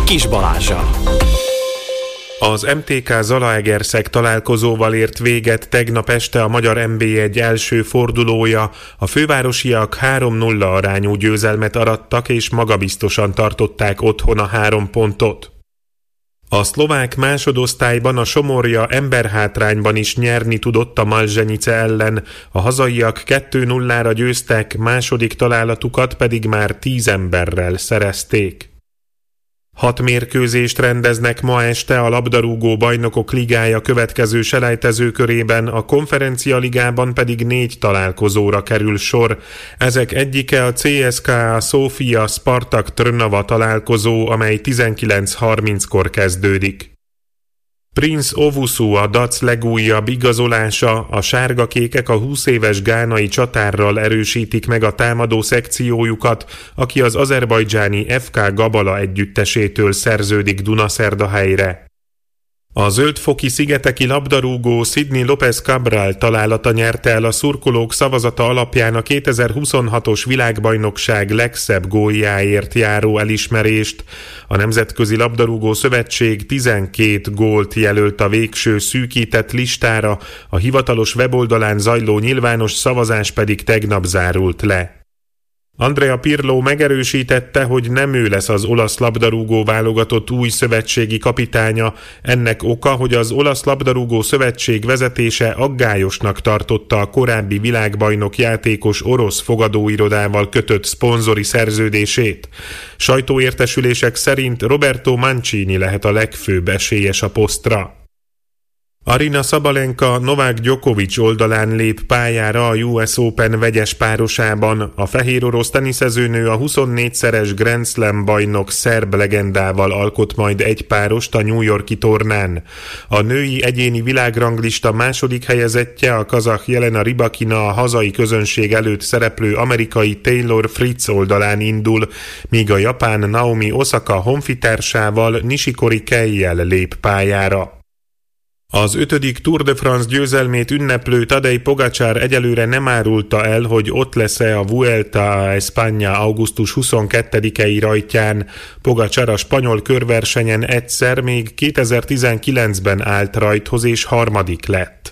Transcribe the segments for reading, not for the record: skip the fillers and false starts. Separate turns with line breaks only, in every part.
Kiss Balázssal.
Az MTK Zalaegerszeg találkozóval ért véget tegnap este a magyar NB1 első fordulója. A fővárosiak 3-0 arányú győzelmet arattak és magabiztosan tartották otthon a 3 pontot. A szlovák másodosztályban a Somorja emberhátrányban is nyerni tudott a Malzsenice ellen, a hazaiak 2-0-ra győztek, második találatukat pedig már 10 emberrel szerezték. 6 mérkőzést rendeznek ma este a labdarúgó bajnokok ligája következő selejtezőkörében, a konferencia ligában pedig 4 találkozóra kerül sor. Ezek egyike a CSKA Sofia Spartak Trnava találkozó, amely 19:30-kor kezdődik. Prince Owusu a Dac legújabb igazolása, a sárgakékek a 20 éves gánai csatárral erősítik meg a támadó szekciójukat, aki az azerbajdzsáni FK Gabala együttesétől szerződik Dunaszerdahelyre. A zöldfoki szigeteki labdarúgó Sidney López Cabral találata nyerte el a szurkolók szavazata alapján a 2026-os világbajnokság legszebb góljáért járó elismerést. A Nemzetközi Labdarúgó Szövetség 12 gólt jelölt a végső szűkített listára, a hivatalos weboldalán zajló nyilvános szavazás pedig tegnap zárult le. Andrea Pirlo megerősítette, hogy nem ő lesz az olasz labdarúgó válogatott új szövetségi kapitánya. Ennek oka, hogy az olasz labdarúgó szövetség vezetése aggályosnak tartotta a korábbi világbajnok játékos orosz fogadóirodával kötött szponzori szerződését. Sajtóértesülések szerint Roberto Mancini lehet a legfőbb esélyes a posztra. Aryna Sabalenka Novák Djokovic oldalán lép pályára a US Open vegyes párosában. A fehérorosz teniszezőnő a 24-szeres Grand Slam bajnok szerb legendával alkot majd egy párost a New York-i tornán. A női egyéni világranglista második helyezettje, a kazah Jelena Rybakina a hazai közönség előtt szereplő amerikai Taylor Fritz oldalán indul, míg a japán Naomi Osaka honfitársával Nishikori Keijel lép pályára. Az 5. Tour de France győzelmét ünneplő Tadej Pogačar egyelőre nem árulta el, hogy ott lesz-e a Vuelta a España augusztus 22-i rajtján. Pogačar a spanyol körversenyen egyszer, még 2019-ben állt rajthoz és harmadik lett.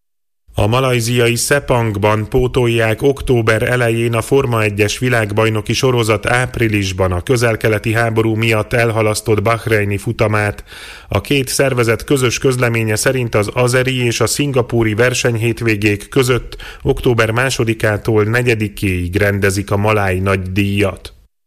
A malajziai Sepangban pótolják október elején a Forma 1-es világbajnoki sorozat áprilisban a közel-keleti háború miatt elhalasztott bahreini futamát. A két szervezet közös közleménye szerint az azeri és a szingapúri versenyhétvégék között október 2-től 4-éig rendezik a maláj nagydíjat.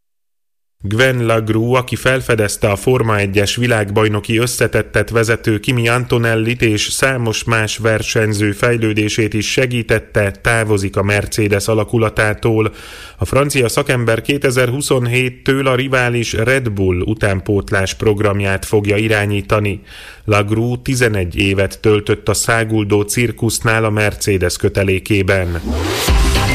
Gwen Lagrue, aki felfedezte a Forma 1-es világbajnoki összetettet vezető Kimi Antonellit és számos más versenyző fejlődését is segítette, távozik a Mercedes alakulatától. A francia szakember 2027-től a rivális Red Bull utánpótlás programját fogja irányítani. Lagrue 11 évet töltött a száguldó cirkusznál a Mercedes kötelékében.